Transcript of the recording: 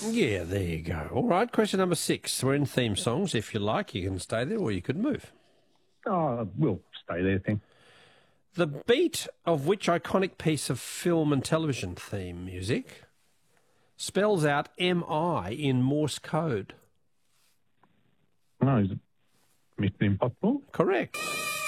Yeah, there you go. All right, question number 6. We're in theme songs. If you like, you can stay there or you could move. Oh, we'll stay there, then. The beat of which iconic piece of film and television theme music spells out MI in Morse code? No, is it Mission Impossible? Correct.